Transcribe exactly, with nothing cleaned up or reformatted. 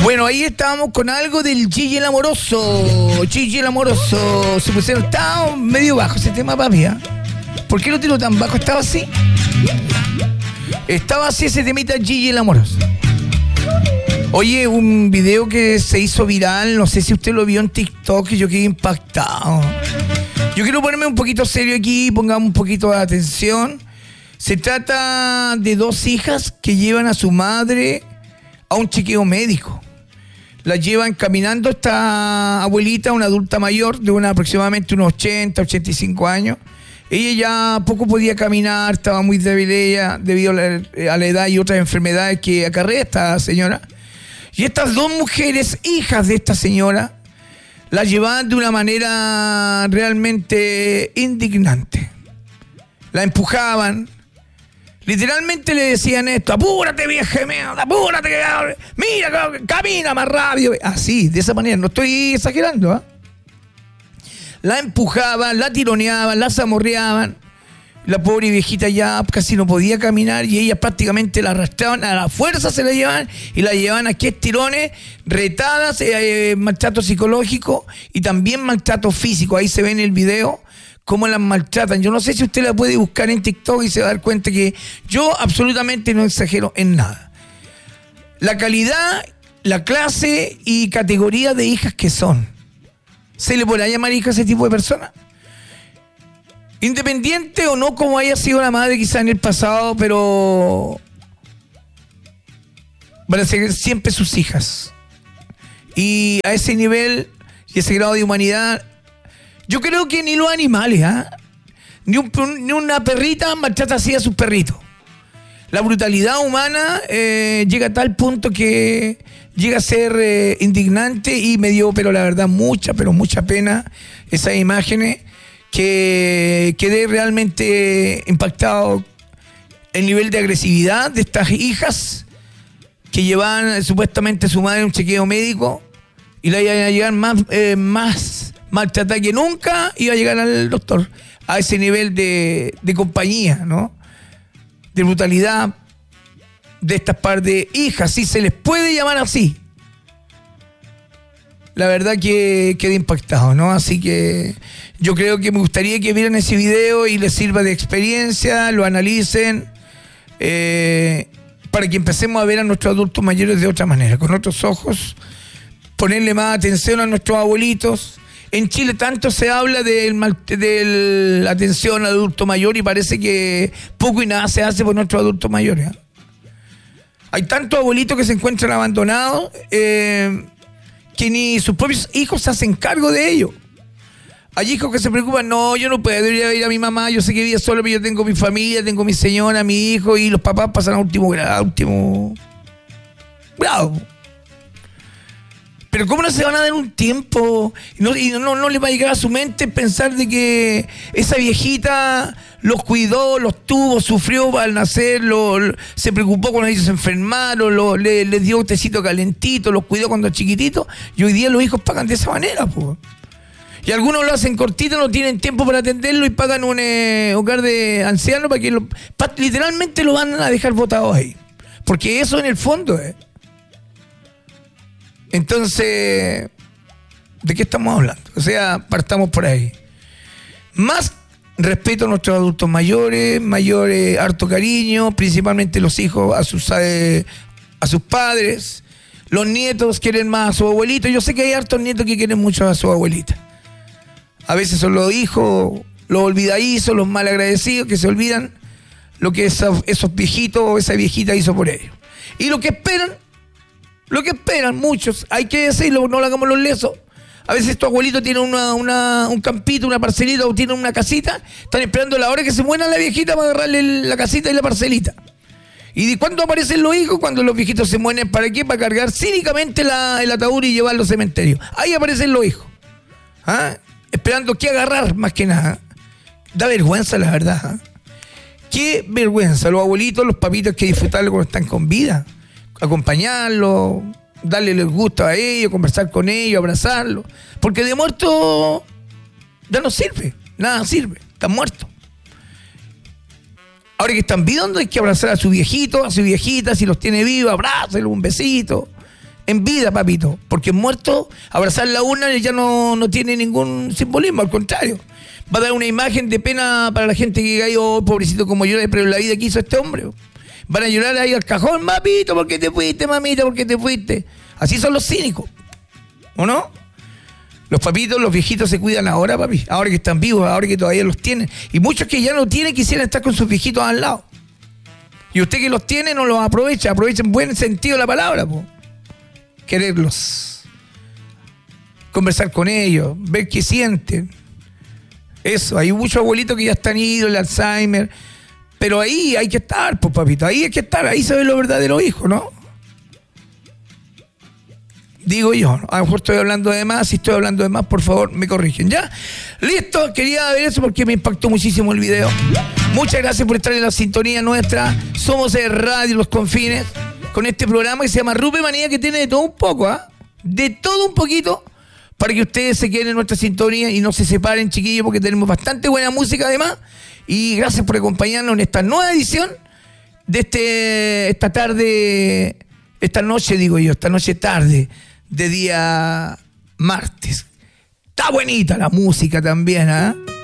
Bueno, ahí estábamos con algo del Gigi el Amoroso. Gigi el Amoroso. Se pusieron, estaba medio bajo ese tema, papi, ¿eh? ¿Por qué lo tiró tan bajo? Estaba así. Estaba así ese temita Gigi el Amoroso. Oye, un video que se hizo viral, no sé si usted lo vio en TikTok, y yo quedé impactado. Yo quiero ponerme un poquito serio aquí, pongamos un poquito de atención. Se trata de dos hijas que llevan a su madre a un chequeo médico. La llevan caminando esta abuelita, una adulta mayor de una, aproximadamente unos ochenta, ochenta y cinco años. Ella ya poco podía caminar, estaba muy débil ella debido a la, a la edad y otras enfermedades que acarrea esta señora. Y estas dos mujeres, hijas de esta señora, la llevaban de una manera realmente indignante. La empujaban. Literalmente le decían esto: apúrate, vieja mierda, apúrate, mira, camina más rápido. Así, de esa manera, no estoy exagerando, ¿eh? La empujaban, la tironeaban, la zamorreaban. La pobre viejita ya casi no podía caminar y ellas prácticamente la arrastraban, a la fuerza se la llevaban y la llevaban a que estirones, retadas, eh, maltrato psicológico y también maltrato físico. Ahí se ve en el video cómo las maltratan. Yo no sé si usted la puede buscar en TikTok y se va a dar cuenta que yo absolutamente no exagero en nada. La calidad, la clase y categoría de hijas que son. ¿Se le podrá llamar hija a ese tipo de personas? Independiente o no como haya sido la madre quizá en el pasado, pero van a ser siempre sus hijas. Y a ese nivel y ese grado de humanidad, yo creo que ni los animales, ¿eh? ni, un, ni una perrita maltrata así a sus perritos. La brutalidad humana eh, llega a tal punto que llega a ser eh, indignante, y me dio, pero la verdad, mucha, pero mucha pena esas imágenes, que quedé realmente impactado el nivel de agresividad de estas hijas que llevaban supuestamente a su madre a un chequeo médico y la iban a llegar más, eh, más maltratada que nunca, iba a llegar al doctor, a ese nivel de, de compañía, ¿no? De brutalidad de estas par de hijas, si se les puede llamar así. La verdad que quedé impactado, ¿no? Así que yo creo que me gustaría que vieran ese video y les sirva de experiencia, lo analicen, eh, para que empecemos a ver a nuestros adultos mayores de otra manera, con otros ojos, ponerle más atención a nuestros abuelitos. En Chile tanto se habla de la atención al adulto mayor y parece que poco y nada se hace por nuestros adultos mayores, ¿eh? Hay tantos abuelitos que se encuentran abandonados, eh, que ni sus propios hijos se hacen cargo de ellos. Hay hijos que se preocupan: no, yo no puedo ir a ver a mi mamá, yo sé que vive solo, pero yo tengo mi familia, tengo mi señora, mi hijo, y los papás pasan a último grado, último grado. Pero ¿cómo no se van a dar un tiempo? Y no, y no, no les va a llegar a su mente pensar de que esa viejita los cuidó, los tuvo, sufrió al nacer, lo, lo, se preocupó cuando ellos se enfermaron, lo, le, les dio un tecito calentito, los cuidó cuando chiquititos, y hoy día los hijos pagan de esa manera, pues. Y algunos lo hacen cortito, no tienen tiempo para atenderlo y pagan un eh, hogar de ancianos para que lo, para, literalmente lo van a dejar botado ahí. Porque eso en el fondo es. Eh. Entonces, ¿de qué estamos hablando? O sea, partamos por ahí. Más respeto a nuestros adultos mayores, mayores, harto cariño, principalmente los hijos a sus, eh, a sus padres. Los nietos quieren más a su abuelito. Yo sé que hay hartos nietos que quieren mucho a su abuelita. A veces son los hijos, los olvidadizos, los malagradecidos, que se olvidan lo que esos, esos viejitos o esa viejita hizo por ellos. Y lo que esperan, lo que esperan muchos, hay que decirlo, no lo hagamos los lesos. A veces tu abuelito tiene una, una, un campito, una parcelita, o tiene una casita, están esperando la hora que se muera la viejita para agarrarle la casita y la parcelita. ¿Y de cuándo aparecen los hijos? Cuando los viejitos se mueren. ¿Para qué? Para cargar cínicamente la, el ataúd y llevarlo al cementerio. Ahí aparecen los hijos, ¿ah? Esperando qué agarrar, más que nada. Da vergüenza, la verdad, ¿eh? Qué vergüenza. Los abuelitos, los papitos, que disfrutarlo cuando están con vida, acompañarlos, darle el gusto a ellos, conversar con ellos, abrazarlos, porque de muerto ya no sirve, nada sirve, están muertos. Ahora que están vivos, hay que abrazar a su viejito, a su viejita, si los tiene vivos, abrácenlo, un besito, en vida, papito, porque muerto, abrazar la urna ya no, no tiene ningún simbolismo, al contrario. Va a dar una imagen de pena para la gente que diga, oh, pobrecito como llora, pero la vida que hizo este hombre. Van a llorar ahí al cajón, papito, ¿por qué te fuiste, mamita? ¿Por qué te fuiste? Así son los cínicos, ¿o no? Los papitos, los viejitos se cuidan ahora, papi, ahora que están vivos, ahora que todavía los tienen. Y muchos que ya no tienen quisieran estar con sus viejitos al lado. Y usted que los tiene no los aprovecha, aprovecha en buen sentido la palabra, po. Quererlos, conversar con ellos, ver qué sienten. Eso, hay muchos abuelitos que ya están idos, el Alzheimer, pero ahí hay que estar, pues papito, ahí hay que estar, ahí se ven los verdaderos hijos, ¿no? Digo yo, a lo mejor estoy hablando de más, si estoy hablando de más, por favor, me corrigen, ¿ya? Listo, quería ver eso porque me impactó muchísimo el video. Muchas gracias por estar en la sintonía nuestra, somos de Radio Los Confines, con este programa que se llama Rupe Manía, que tiene de todo un poco, ¿ah? ¿eh? De todo un poquito, para que ustedes se queden en nuestra sintonía y no se separen, chiquillos, porque tenemos bastante buena música además. Y gracias por acompañarnos en esta nueva edición de este esta tarde, esta noche, digo yo, esta noche tarde, de día martes. Está bonita la música también, ¿ah? ¿eh?